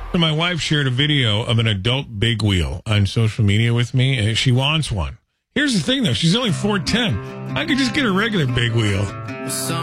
My wife shared a video of an adult big wheel on social media with me, and she wants one. Here's the thing, though. She's only 4'10". I could just get a regular big wheel.